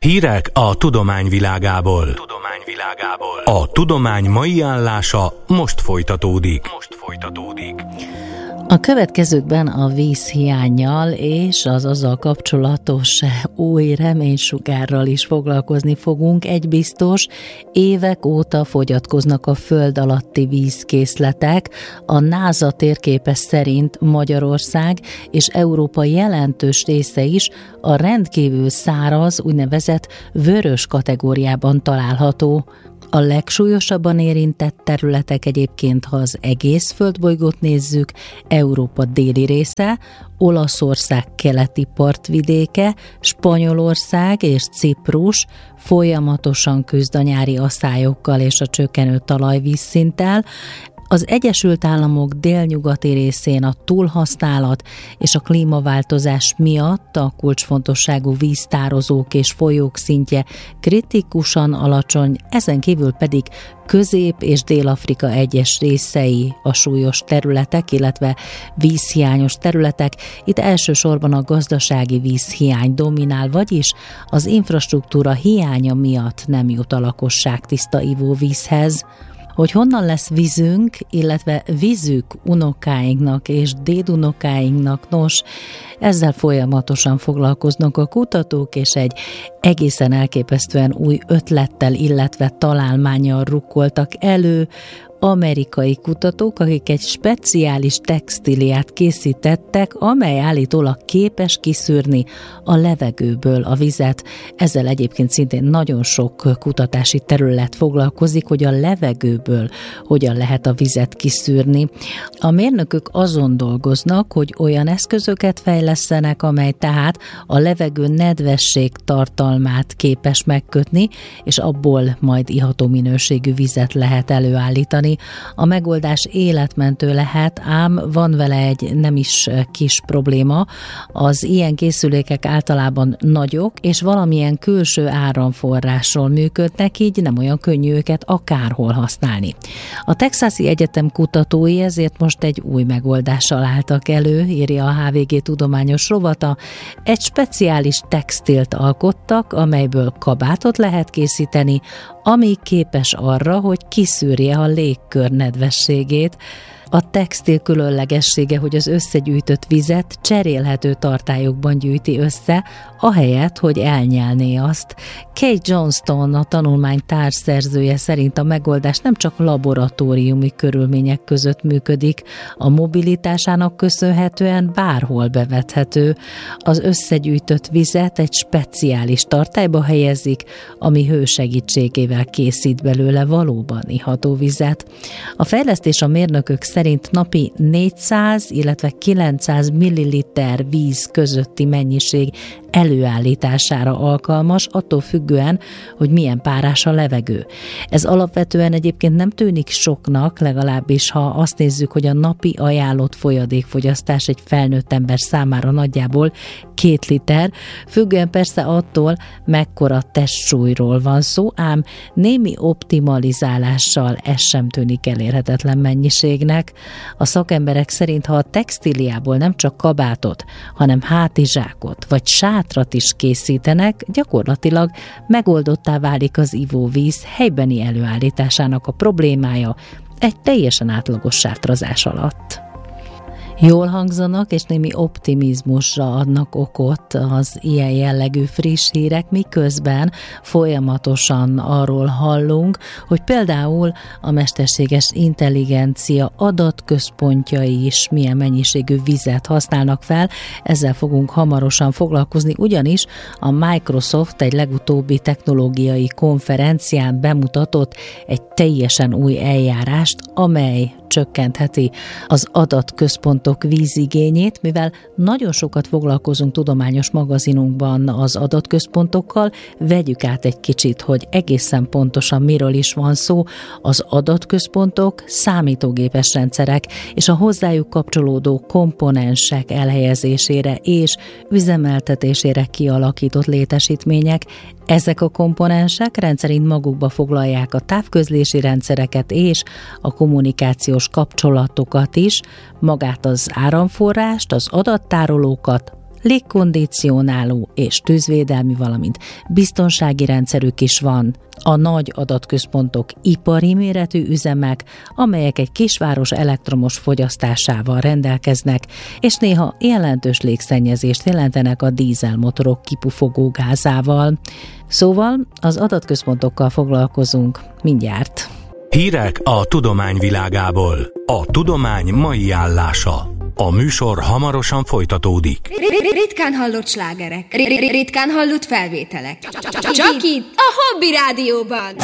Hírek a tudomány világából. A tudomány mai állása most folytatódik. A következőkben a vízhiánnyal és az azzal kapcsolatos új reménysugárral is foglalkozni fogunk. Egy biztos, évek óta fogyatkoznak a föld alatti vízkészletek. A NASA térképe szerint Magyarország és Európa jelentős része is a rendkívül száraz, úgynevezett vörös kategóriában található. A legsúlyosabban érintett területek egyébként, ha az egész földbolygót nézzük, Európa déli része, Olaszország keleti partvidéke, Spanyolország és Ciprus folyamatosan küzd a nyári aszályokkal és a csökkenő talajvízszinttel. Az Egyesült Államok délnyugati részén a túlhasználat és a klímaváltozás miatt a kulcsfontosságú víztározók és folyók szintje kritikusan alacsony, ezen kívül pedig Közép- és Dél-Afrika egyes részei a súlyos területek, illetve vízhiányos területek. Itt elsősorban a gazdasági vízhiány dominál, vagyis az infrastruktúra hiánya miatt nem jut a lakosság tiszta ivóvízhez. Hogy honnan lesz vízünk, illetve vízük unokáinknak és dédunokáinknak, nos, ezzel folyamatosan foglalkoznak a kutatók, és egy egészen elképesztően új ötlettel, illetve találmánnyal rukkoltak elő amerikai kutatók, akik egy speciális textíliát készítettek, amely állítólag képes kiszűrni a levegőből a vizet. Ezzel egyébként szintén nagyon sok kutatási terület foglalkozik, hogy a levegőből hogyan lehet a vizet kiszűrni. A mérnökök azon dolgoznak, hogy olyan eszközöket fejlesztenek, amely tehát a levegő nedvesség tartalmát képes megkötni, és abból majd iható minőségű vizet lehet előállítani. A megoldás életmentő lehet, ám van vele egy nem is kis probléma. Az ilyen készülékek általában nagyok, és valamilyen külső áramforrásról működnek, így nem olyan könnyű őket akárhol használni. A Texasi Egyetem kutatói ezért most egy új megoldással álltak elő, írja a HVG tudományos rovata. Egy speciális textilt alkottak, amelyből kabátot lehet készíteni, ami képes arra, hogy kiszűrje a légkör nedvességét. A textil különlegessége, hogy az összegyűjtött vizet cserélhető tartályokban gyűjti össze, ahelyett, hogy elnyelné azt. Kate Johnston, a tanulmány társszerzője szerint a megoldás nem csak laboratóriumi körülmények között működik, a mobilitásának köszönhetően bárhol bevethető. Az összegyűjtött vizet egy speciális tartályba helyezik, ami hő segítségével készít belőle valóban iható vizet. A fejlesztés a mérnökök szerint napi 400, illetve 900 milliliter víz közötti mennyiség előállítására alkalmas, attól függően, hogy milyen párás a levegő. Ez alapvetően egyébként nem tűnik soknak, legalábbis ha azt nézzük, hogy a napi ajánlott folyadékfogyasztás egy felnőtt ember számára nagyjából 2 liter, függően persze attól, mekkora testsúlyról van szó, ám némi optimalizálással ez sem tűnik elérhetetlen mennyiségnek. A szakemberek szerint, ha a textíliából nem csak kabátot, hanem hátizsákot vagy sátrat is készítenek, gyakorlatilag megoldottá válik az ivóvíz helybeni előállításának a problémája egy teljesen átlagos sátrazás alatt. Jól hangzanak, és némi optimizmusra adnak okot az ilyen jellegű friss hírek, miközben folyamatosan arról hallunk, hogy például a mesterséges intelligencia adatközpontjai is milyen mennyiségű vizet használnak fel. Ezzel fogunk hamarosan foglalkozni, ugyanis a Microsoft egy legutóbbi technológiai konferencián bemutatott egy teljesen új eljárást, amely csökkentheti az adatközpontok vízigényét, mivel nagyon sokat foglalkozunk tudományos magazinunkban az adatközpontokkal, vegyük át egy kicsit, hogy egészen pontosan miről is van szó. Az adatközpontok számítógépes rendszerek és a hozzájuk kapcsolódó komponensek elhelyezésére és üzemeltetésére kialakított létesítmények. Ezek a komponensek rendszerint magukba foglalják a távközlési rendszereket és a kommunikációs kapcsolatokat is, magát az áramforrást, az adattárolókat, légkondicionáló és tűzvédelmi, valamint biztonsági rendszerük is van. A nagy adatközpontok ipari méretű üzemek, amelyek egy kisváros elektromos fogyasztásával rendelkeznek, és néha jelentős légszennyezést jelentenek a dízelmotorok kipufogó gázával. Szóval az adatközpontokkal foglalkozunk mindjárt. Hírek a tudomány világából. A tudomány mai állása. A műsor hamarosan folytatódik. Ritkán hallott slágerek, ritkán hallott felvételek. Csak itt, a Hobby Rádióban.